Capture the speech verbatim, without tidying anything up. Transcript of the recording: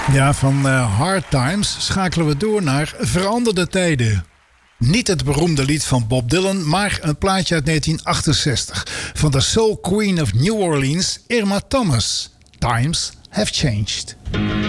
Ja, van uh, Hard Times schakelen we door naar Veranderde Tijden. Niet het beroemde lied van Bob Dylan, maar een plaatje uit negentien achtenzestig van de Soul Queen of New Orleans, Irma Thomas. Times have changed.